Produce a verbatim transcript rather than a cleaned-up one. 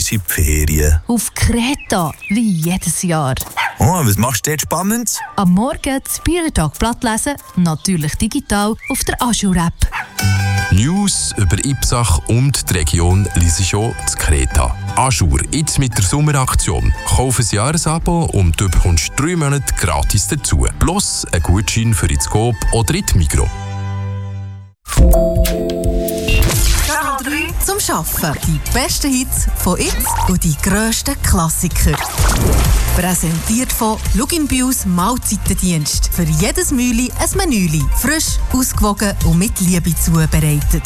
uns in die Ferien. Auf Kreta, wie jedes Jahr. Oh, was machst du dort Spannendes? Am Morgen das Biertag-Blatt lesen, natürlich digital auf der Ajour-App. News über Ipsach und die Region lese ich schon zu Kreta. Ajour, jetzt mit der Sommeraktion. Kauf ein Jahresabo und du bekommst drei Monate gratis dazu. Plus ein Gutschein für ins Coop oder in die Migros. Zum Schaffen. Die besten Hits von jetzt und die grössten Klassiker. Präsentiert von Luginbius Mahlzeitendienst. Für jedes Mühli ein Menüli. Frisch, ausgewogen und mit Liebe zubereitet.